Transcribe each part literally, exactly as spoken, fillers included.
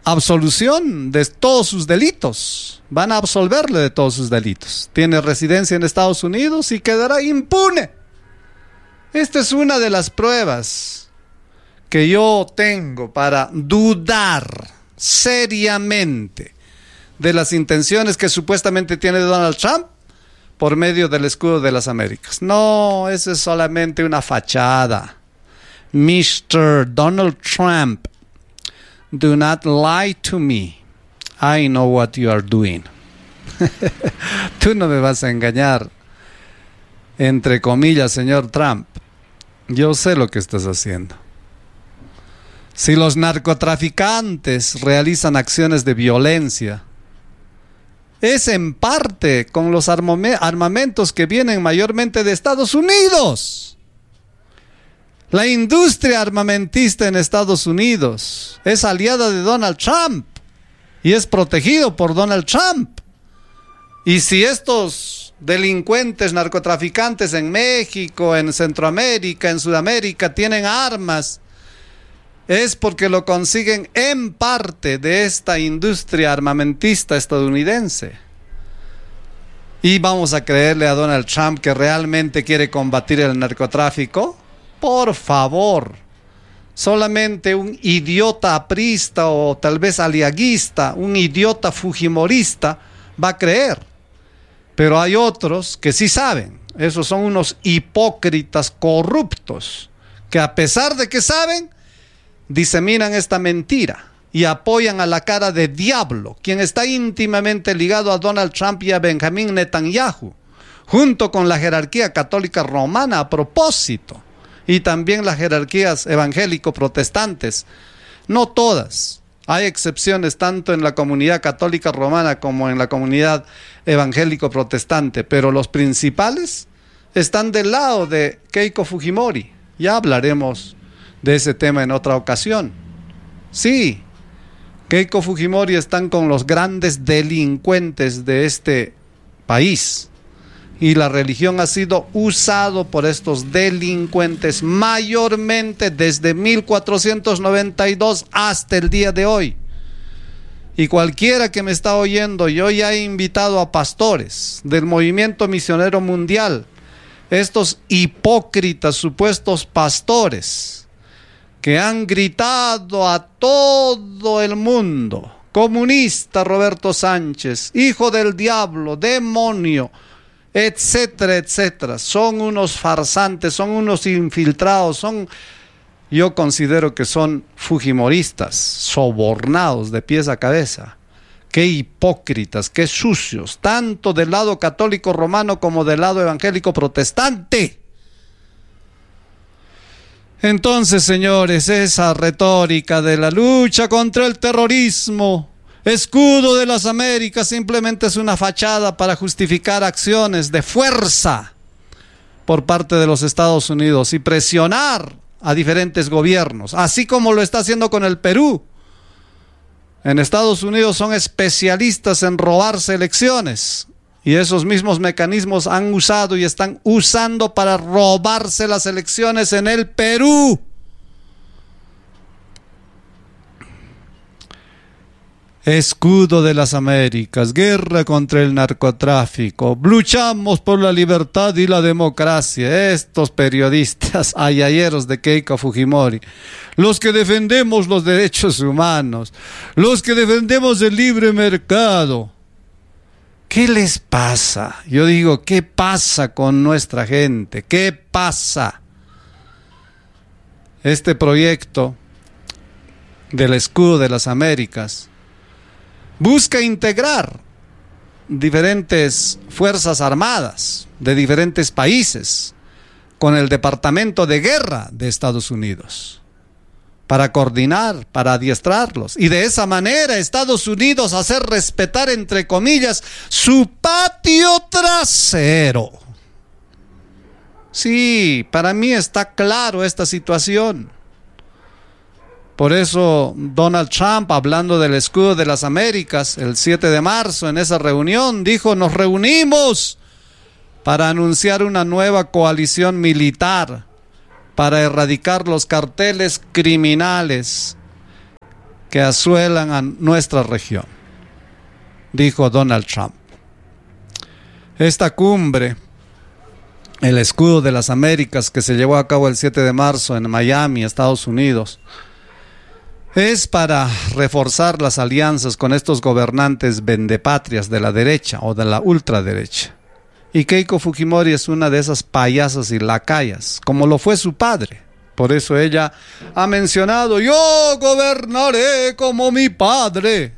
absolución de todos sus delitos. Van a absolverle de todos sus delitos. Tiene residencia en Estados Unidos y quedará impune. Esta es una de las pruebas que yo tengo para dudar seriamente de las intenciones que supuestamente tiene Donald Trump por medio del escudo de las Américas. No, eso es solamente una fachada. mister Donald Trump, do not lie to me. I know what you are doing. Tú no me vas a engañar, entre comillas, señor Trump. Yo sé lo que estás haciendo. Si los narcotraficantes realizan acciones de violencia, es en parte con los armamentos que vienen mayormente de Estados Unidos. La industria armamentista en Estados Unidos es aliada de Donald Trump y es protegido por Donald Trump. Y si estos delincuentes narcotraficantes en México, en Centroamérica, en Sudamérica tienen armas, es porque lo consiguen en parte de esta industria armamentista estadounidense. ¿Y vamos a creerle a Donald Trump que realmente quiere combatir el narcotráfico? Por favor, solamente un idiota aprista o tal vez aliaguista, un idiota fujimorista va a creer. Pero hay otros que sí saben. Esos son unos hipócritas corruptos que, a pesar de que saben, diseminan esta mentira y apoyan a la cara de diablo, quien está íntimamente ligado a Donald Trump y a Benjamín Netanyahu, junto con la jerarquía católica romana a propósito, y también las jerarquías evangélico-protestantes. No todas, hay excepciones tanto en la comunidad católica romana como en la comunidad evangélico-protestante, pero los principales están del lado de Keiko Fujimori. Ya hablaremos de ese tema en otra ocasión. Sí, Keiko Fujimori están con los grandes delincuentes de este país. Y la religión ha sido usado por estos delincuentes mayormente desde mil cuatrocientos noventa y dos hasta el día de hoy. Y cualquiera que me está oyendo, yo ya he invitado a pastores del movimiento misionero mundial, estos hipócritas supuestos pastores que han gritado a todo el mundo: comunista Roberto Sánchez, hijo del diablo, demonio, etcétera, etcétera. Son unos farsantes, son unos infiltrados, son, yo considero que son fujimoristas, sobornados de pies a cabeza. Qué hipócritas, qué sucios, tanto del lado católico romano como del lado evangélico protestante. Entonces, señores, esa retórica de la lucha contra el terrorismo, escudo de las Américas, simplemente es una fachada para justificar acciones de fuerza por parte de los Estados Unidos y presionar a diferentes gobiernos, así como lo está haciendo con el Perú. En Estados Unidos son especialistas en robarse elecciones y esos mismos mecanismos han usado y están usando para robarse las elecciones en el Perú. Escudo de las Américas, guerra contra el narcotráfico, luchamos por la libertad y la democracia. Estos periodistas ayayeros de Keiko Fujimori, los que defendemos los derechos humanos, los que defendemos el libre mercado. ¿Qué les pasa? Yo digo, ¿qué pasa con nuestra gente? ¿Qué pasa? Este proyecto del escudo de las Américas busca integrar diferentes fuerzas armadas de diferentes países con el Departamento de Guerra de Estados Unidos para coordinar, para adiestrarlos y de esa manera Estados Unidos hacer respetar, entre comillas, su patio trasero. Sí, para mí está claro esta situación. Por eso Donald Trump, hablando del escudo de las Américas, el siete de marzo en esa reunión, dijo: nos reunimos para anunciar una nueva coalición militar para erradicar los carteles criminales que asuelan a nuestra región, dijo Donald Trump. Esta cumbre, el escudo de las Américas, que se llevó a cabo el siete de marzo en Miami, Estados Unidos, es para reforzar las alianzas con estos gobernantes vendepatrias de la derecha o de la ultraderecha. Y Keiko Fujimori es una de esas payasas y lacayas, como lo fue su padre. Por eso ella ha mencionado: yo gobernaré como mi padre.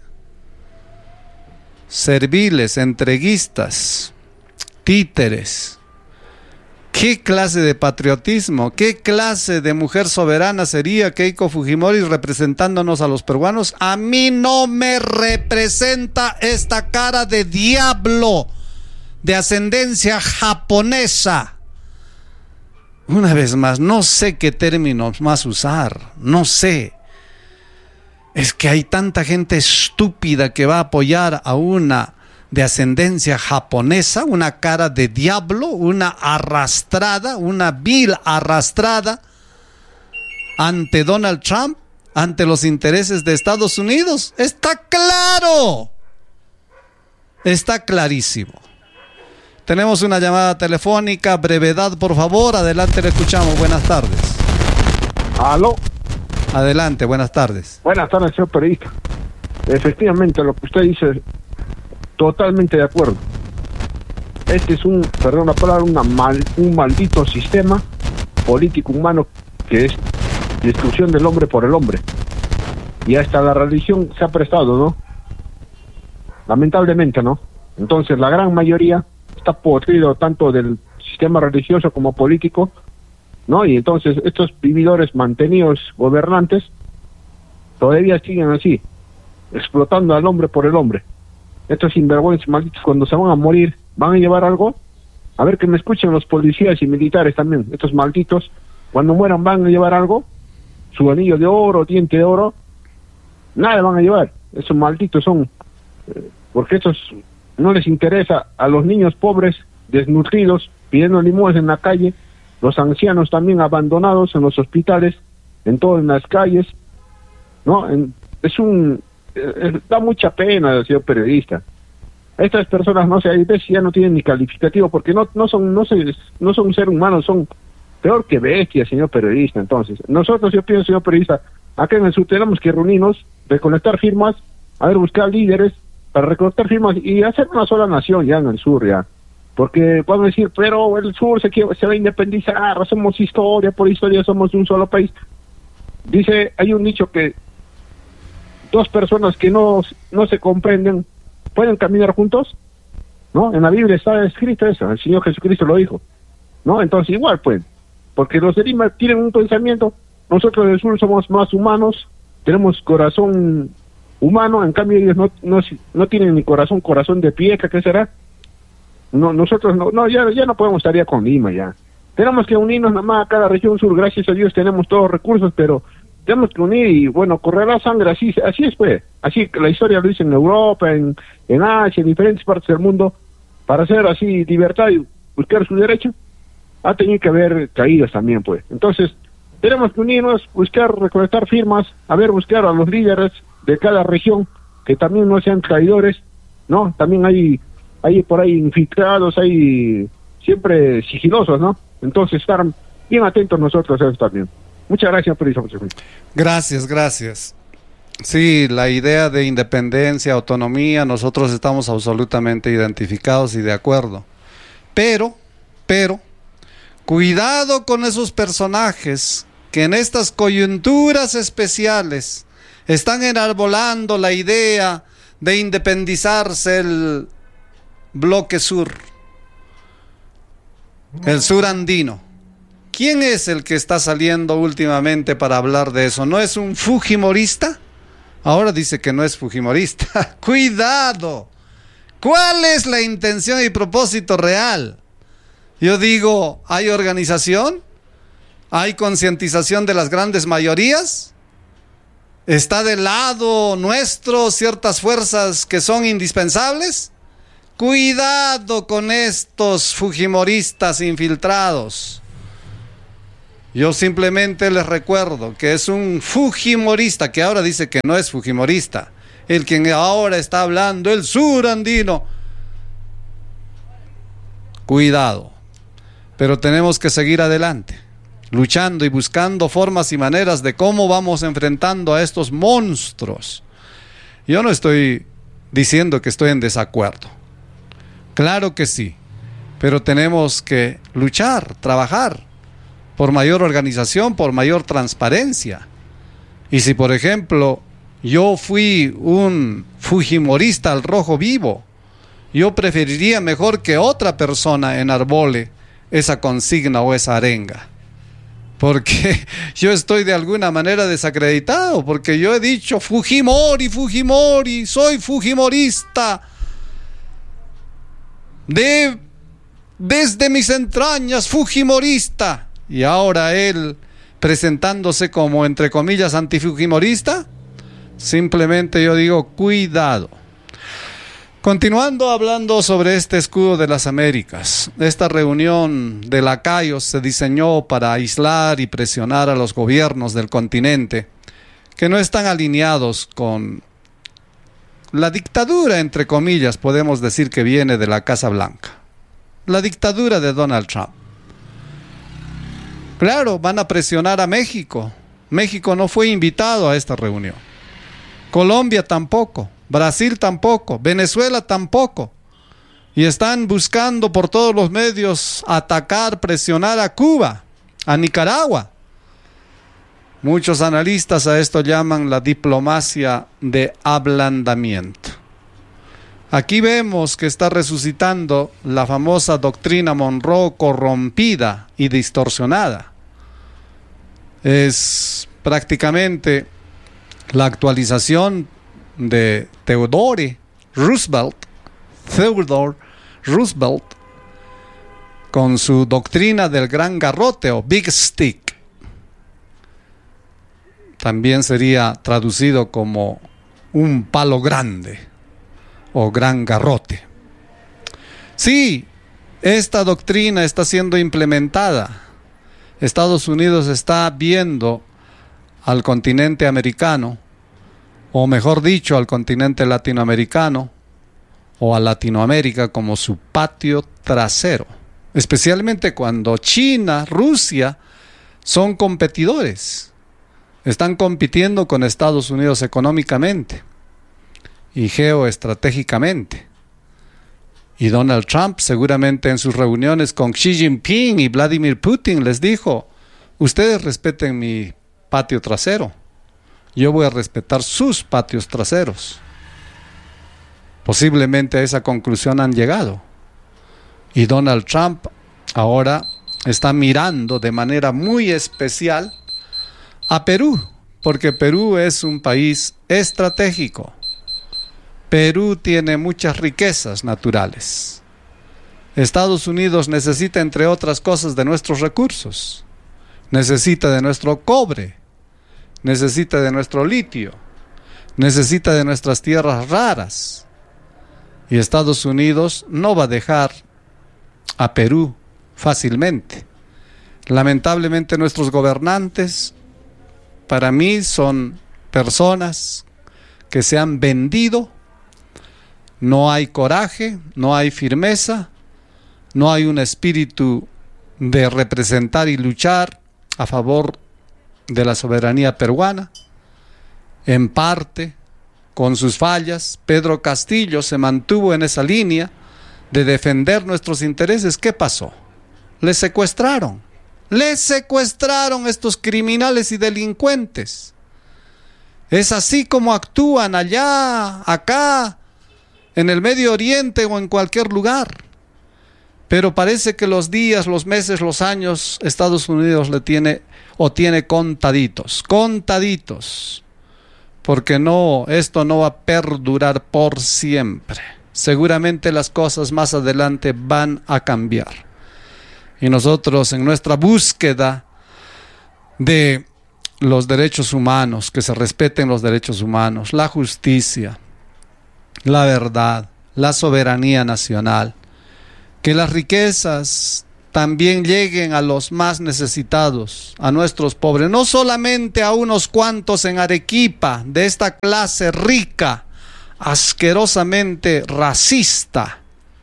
Serviles, entreguistas, títeres. ¿Qué clase de patriotismo, qué clase de mujer soberana sería Keiko Fujimori representándonos a los peruanos? A mí no me representa esta cara de diablo de ascendencia japonesa. Una vez más, no sé qué términos más usar, no sé. Es que hay tanta gente estúpida que va a apoyar a una de ascendencia japonesa, una cara de diablo, una arrastrada, una vil arrastrada ante Donald Trump, ante los intereses de Estados Unidos. Está claro, está clarísimo. Tenemos una llamada telefónica, brevedad por favor, adelante, le escuchamos, buenas tardes. ¿Aló? Adelante, buenas tardes. Buenas tardes, señor periodista. Efectivamente, lo que usted dice, totalmente de acuerdo. Este es un, perdón la palabra, una mal, un maldito sistema político humano que es destrucción del hombre por el hombre. Y hasta la religión se ha prestado, ¿no? Lamentablemente, ¿no? Entonces, la gran mayoría está podrido tanto del sistema religioso como político, ¿no? Y entonces estos vividores mantenidos, gobernantes, todavía siguen así, explotando al hombre por el hombre. Estos sinvergüenzas malditos, cuando se van a morir, ¿van a llevar algo? A ver, que me escuchen los policías y militares también. Estos malditos, cuando mueran, ¿van a llevar algo? Su anillo de oro, diente de oro, nada van a llevar. Esos malditos son, eh, porque estos no les interesa a los niños pobres, desnutridos, pidiendo limosna en la calle, los ancianos también abandonados en los hospitales, en todo, en las calles, ¿no? En, es un, eh, da mucha pena, señor periodista. Estas personas, no sé, hay veces ya no tienen ni calificativo, porque no, no son, no se, no son seres humanos, son peor que bestias, señor periodista. Entonces, nosotros, yo pienso, señor periodista, acá en el sur tenemos que reunirnos, recolectar firmas, a ver, buscar líderes, para recolectar firmas y hacer una sola nación ya en el sur, ya. Porque pueden decir, pero el sur se, quiere, se va a independizar, somos historia, por historia somos un solo país. Dice, hay un dicho que dos personas que no, no se comprenden pueden caminar juntos, ¿no? En la Biblia está escrito eso, el Señor Jesucristo lo dijo, ¿no? Entonces igual, pues, porque los de Lima tienen un pensamiento, nosotros del sur somos más humanos, tenemos corazón humano, en cambio ellos no, no, no tienen ni corazón, corazón de piedra, ¿qué será? No, nosotros no, no ya, ya no podemos estar ya con Lima ya. Tenemos que unirnos nada más a cada región sur, gracias a Dios tenemos todos los recursos, pero tenemos que unir y bueno, correrá sangre, así, así es pues, así que la historia lo dice en Europa, en, en Asia, en diferentes partes del mundo, para hacer así libertad y buscar su derecho, ha tenido que haber caídas también pues. Entonces, tenemos que unirnos, buscar, recolectar firmas, a ver, buscar a los líderes de cada región, que también no sean traidores, ¿no? También hay, hay por ahí infiltrados, hay siempre sigilosos, ¿no? Entonces, estar bien atentos nosotros a eso también. Muchas gracias por eso. Gracias, gracias. Sí, la idea de independencia, autonomía, nosotros estamos absolutamente identificados y de acuerdo. Pero, pero, cuidado con esos personajes que en estas coyunturas especiales están enarbolando la idea de independizarse el bloque sur, el sur andino. ¿Quién es el que está saliendo últimamente para hablar de eso? ¿No es un fujimorista? Ahora dice que no es fujimorista. ¡Cuidado! ¿Cuál es la intención y propósito real? Yo digo, ¿hay organización? ¿Hay concientización de las grandes mayorías? ¿Está del lado nuestro ciertas fuerzas que son indispensables? Cuidado con estos fujimoristas infiltrados. Yo simplemente les recuerdo que es un fujimorista, que ahora dice que no es fujimorista, el quien ahora está hablando, el sur andino. Cuidado, pero tenemos que seguir adelante, luchando y buscando formas y maneras de cómo vamos enfrentando a estos monstruos. Yo no estoy diciendo que estoy en desacuerdo, claro que sí, pero tenemos que luchar, trabajar por mayor organización, por mayor transparencia. Y si, por ejemplo, yo fui un fujimorista al rojo vivo, yo preferiría mejor que otra persona enarbole esa consigna o esa arenga, porque yo estoy de alguna manera desacreditado, porque yo he dicho Fujimori, Fujimori, soy fujimorista de, desde mis entrañas, fujimorista. Y ahora él, presentándose como, entre comillas, antifujimorista, simplemente yo digo, cuidado. Continuando hablando sobre este escudo de las Américas, esta reunión de lacayos se diseñó para aislar y presionar a los gobiernos del continente que no están alineados con la dictadura, entre comillas, podemos decir que viene de la Casa Blanca, la dictadura de Donald Trump. Claro, van a presionar a México. México no fue invitado a esta reunión. Colombia tampoco. Brasil tampoco. Venezuela tampoco. Y están buscando por todos los medios atacar, presionar a Cuba, a Nicaragua. Muchos analistas a esto llaman la diplomacia de ablandamiento. Aquí vemos que está resucitando la famosa doctrina Monroe corrompida y distorsionada. Es prácticamente la actualización de Theodore Roosevelt, Theodore Roosevelt, con su doctrina del gran garrote o Big Stick. También sería traducido como un palo grande o gran garrote. Sí, esta doctrina está siendo implementada. Estados Unidos está viendo al continente americano, o mejor dicho, al continente latinoamericano, o a Latinoamérica como su patio trasero. Especialmente cuando China, Rusia son competidores. Están compitiendo con Estados Unidos económicamente y geoestratégicamente. Y Donald Trump seguramente en sus reuniones con Xi Jinping y Vladimir Putin les dijo, ustedes respeten mi patio trasero, yo voy a respetar sus patios traseros. Posiblemente a esa conclusión han llegado. Y Donald Trump ahora está mirando de manera muy especial a Perú, porque Perú es un país estratégico. Perú tiene muchas riquezas naturales. Estados Unidos necesita, entre otras cosas, de nuestros recursos. Necesita de nuestro cobre, necesita de nuestro litio, necesita de nuestras tierras raras. Y Estados Unidos no va a dejar a Perú fácilmente. Lamentablemente nuestros gobernantes, para mí, son personas que se han vendido. No hay coraje, no hay firmeza, no hay un espíritu de representar y luchar a favor de la soberanía peruana. En parte, con sus fallas, Pedro Castillo se mantuvo en esa línea de defender nuestros intereses. ¿Qué pasó? Les secuestraron. Les secuestraron estos criminales y delincuentes. Es así como actúan allá, acá, en el Medio Oriente o en cualquier lugar. Pero parece que los días, los meses, los años, Estados Unidos le tiene o tiene contaditos, contaditos. Porque no, esto no va a perdurar por siempre. Seguramente las cosas más adelante van a cambiar. Y nosotros, en nuestra búsqueda de los derechos humanos, que se respeten los derechos humanos, la justicia, la verdad, la soberanía nacional, que las riquezas también lleguen a los más necesitados, a nuestros pobres, no solamente a unos cuantos en Arequipa, de esta clase rica, asquerosamente racista,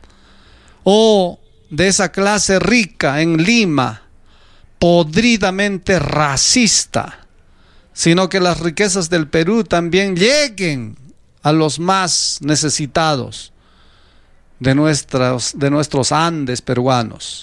o de esa clase rica en Lima, podridamente racista, sino que las riquezas del Perú también lleguen a los más necesitados de nuestros, de nuestros Andes peruanos.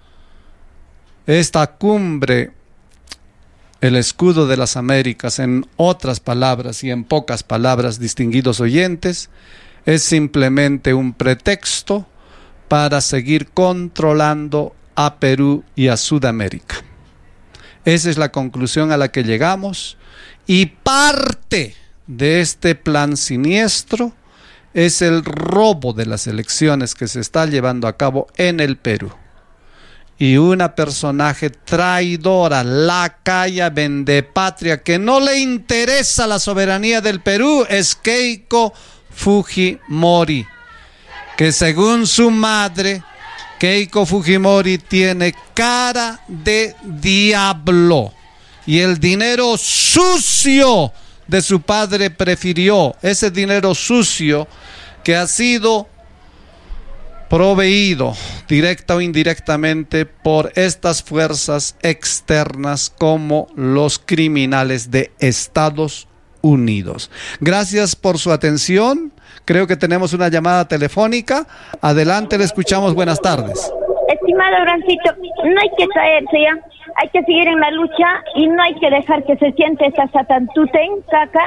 Esta cumbre, el escudo de las Américas, en otras palabras y en pocas palabras, distinguidos oyentes, es simplemente un pretexto para seguir controlando a Perú y a Sudamérica. Esa es la conclusión a la que llegamos, y parte de este plan siniestro es el robo de las elecciones que se está llevando a cabo en el Perú. Y una personaje traidora, lacaya, vendepatria, que no le interesa la soberanía del Perú, es Keiko Fujimori, que según su madre, Keiko Fujimori tiene cara de diablo, y el dinero sucio de su padre prefirió, ese dinero sucio que ha sido proveído directa o indirectamente por estas fuerzas externas como los criminales de Estados Unidos. Gracias por su atención. Creo que tenemos una llamada telefónica. Adelante, le escuchamos. Buenas tardes. Estimado Abrancito, no hay que caerse ya, hay que seguir en la lucha y no hay que dejar que se siente esta satantuten caca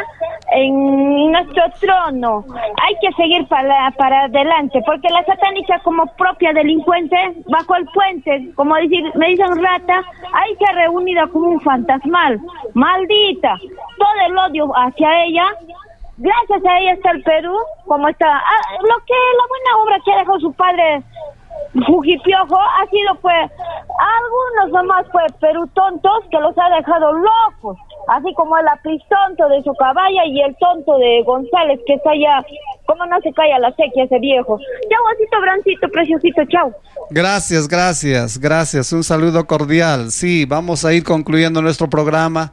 en nuestro trono. Hay que seguir para, para adelante, porque la satánica como propia delincuente bajo el puente, como decir, me dicen rata, ahí se ha reunido como un fantasmal, maldita, todo el odio hacia ella. Gracias a ella está el Perú, como está, ah, lo que la buena obra que ha dejado su padre Fujipiojo ha sido pues algunos nomás pues Perú tontos que los ha dejado locos, así como el apristonto de su caballa y el tonto de González que está allá, como no se calla la sequía ese viejo. Chau, asito, Brancito, preciosito, chau. Gracias, gracias, gracias, un saludo cordial. Sí, vamos a ir concluyendo nuestro programa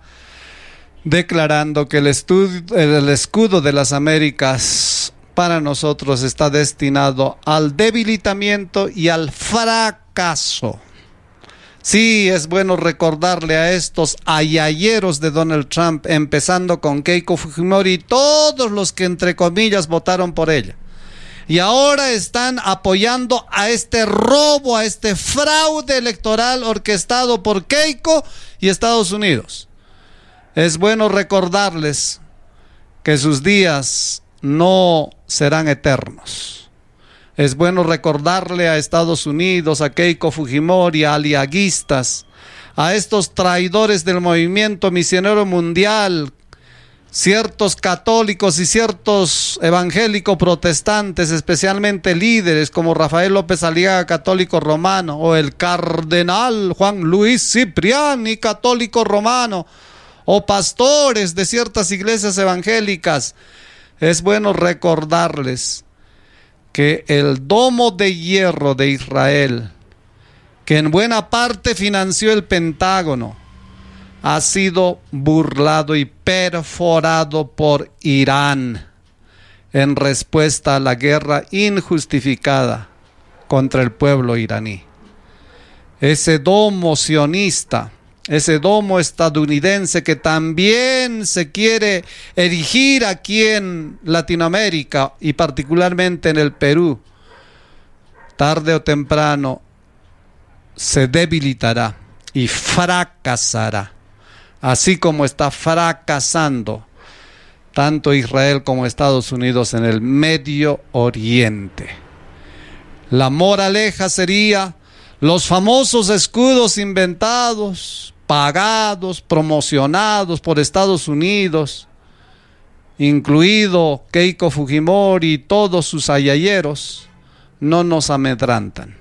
declarando que el, estudio, el escudo de las Américas para nosotros está destinado al debilitamiento y al fracaso. Sí, es bueno recordarle a estos ayayeros de Donald Trump, empezando con Keiko Fujimori y todos los que entre comillas votaron por ella. Y ahora están apoyando a este robo, a este fraude electoral orquestado por Keiko y Estados Unidos. Es bueno recordarles que sus días no serán eternos. Es bueno recordarle a Estados Unidos, a Keiko Fujimori, a aliaguistas, a estos traidores del movimiento misionero mundial, ciertos católicos y ciertos evangélicos protestantes, especialmente líderes como Rafael López Aliaga, católico romano, o el cardenal Juan Luis Cipriani, católico romano, o pastores de ciertas iglesias evangélicas. Es bueno recordarles que el domo de hierro de Israel, que en buena parte financió el Pentágono, ha sido burlado y perforado por Irán en respuesta a la guerra injustificada contra el pueblo iraní. Ese domo sionista, ese domo estadounidense que también se quiere erigir aquí en Latinoamérica y particularmente en el Perú, tarde o temprano se debilitará y fracasará, así como está fracasando tanto Israel como Estados Unidos en el Medio Oriente. La moraleja sería: los famosos escudos inventados, pagados, promocionados por Estados Unidos, incluido Keiko Fujimori y todos sus ayayeros, no nos amedrantan.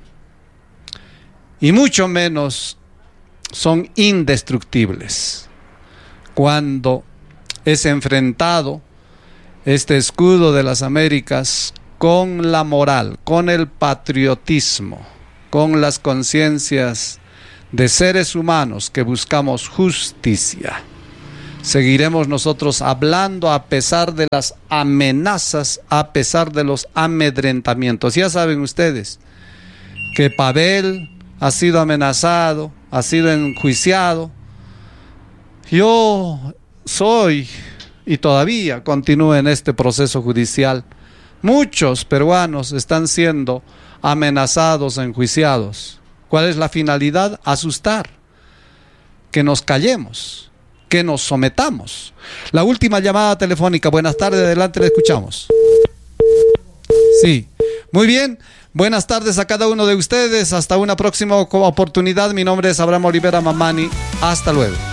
Y mucho menos son indestructibles cuando es enfrentado este escudo de las Américas con la moral, con el patriotismo, con las conciencias de seres humanos que buscamos justicia. Seguiremos nosotros hablando a pesar de las amenazas, a pesar de los amedrentamientos. Ya saben ustedes que Pavel ha sido amenazado, ha sido enjuiciado. Yo soy y todavía continúo en este proceso judicial. Muchos peruanos están siendo amenazados, enjuiciados. ¿Cuál es la finalidad? Asustar, que nos callemos, que nos sometamos. La última llamada telefónica. Buenas tardes, adelante, le escuchamos. Sí, muy bien. Buenas tardes a cada uno de ustedes. Hasta una próxima oportunidad. Mi nombre es Abraham Olivera Mamani. Hasta luego.